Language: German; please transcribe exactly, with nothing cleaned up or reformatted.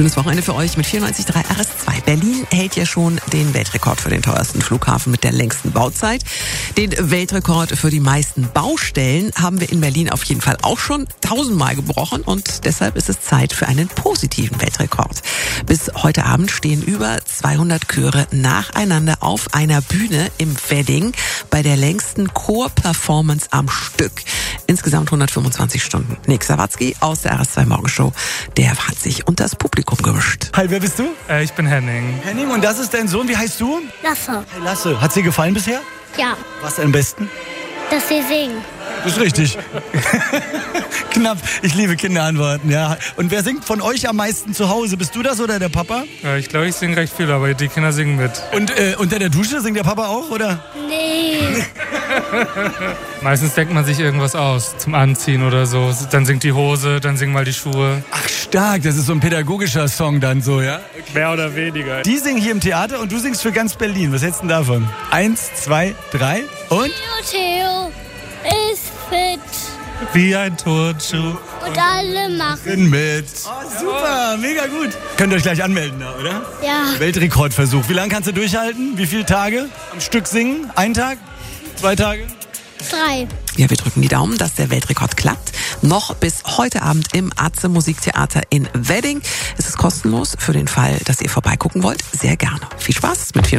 Schönes Wochenende für euch mit vierundneunzig Komma drei R S zwei. Berlin hält ja schon den Weltrekord für den teuersten Flughafen mit der längsten Bauzeit. Den Weltrekord für die meisten Baustellen haben wir in Berlin auf jeden Fall auch schon tausendmal gebrochen und deshalb ist es Zeit für einen positiven Weltrekord. Bis heute Abend stehen über zweihundert Chöre nacheinander auf einer Bühne im Wedding bei der längsten Chor-Performance am Stück. Insgesamt hundertfünfundzwanzig Stunden. Nick Sawatzki aus der R S zwei Morgenshow, der hat sich unter das Publikum gemischt. Hi, wer bist du? Äh, ich bin Henning. Henning, und das ist dein Sohn. Wie heißt du? Lasse. Hey, Lasse. Hat's dir gefallen bisher? Ja, Was am besten? dass sie singen. Das ist richtig. Knapp. Ich liebe Kinderantworten, ja. Und wer singt von euch am meisten zu Hause? Bist du das oder der Papa? Äh, ich glaube, ich singe recht viel, aber die Kinder singen mit. Und äh, unter der Dusche singt der Papa auch, oder? Nee. Meistens denkt man sich irgendwas aus zum Anziehen oder so. Dann singt die Hose, dann singen mal die Schuhe. Ach, stark. Das ist so ein pädagogischen Song dann so, ja? Mehr oder weniger. Die singen hier im Theater und du singst für ganz Berlin. Was hältst du denn davon? Eins, zwei, drei und? Theo, Theo ist fit Wie ein Turnschuh. und alle machen. Bin mit. Oh, super, mega gut. Könnt ihr euch gleich anmelden da, oder? Ja, Weltrekordversuch. Wie lange kannst du durchhalten? Wie viele Tage am Stück singen? Ein Tag? Zwei Tage? drei. Ja, wir drücken die Daumen, dass der Weltrekord klappt. Noch bis heute Abend im Atze Musiktheater in Wedding. Es ist kostenlos für den Fall, dass ihr vorbeigucken wollt. Sehr gerne. Viel Spaß mit